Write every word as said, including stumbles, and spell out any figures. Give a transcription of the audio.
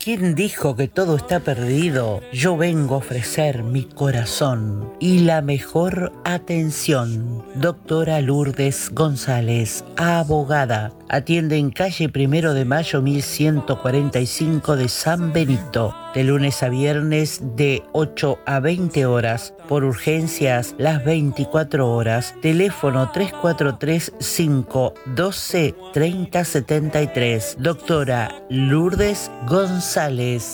¿Quién dijo que todo está perdido? Yo vengo a ofrecer mi corazón y la mejor atención. Doctora Lourdes González, abogada. Atiende en calle Primero de Mayo mil ciento cuarenta y cinco de San Benito, de lunes a viernes de ocho a veinte horas, por urgencias las veinticuatro horas. Teléfono tres cuatro tres cinco doce treinta setenta y tres. Doctora Lourdes González.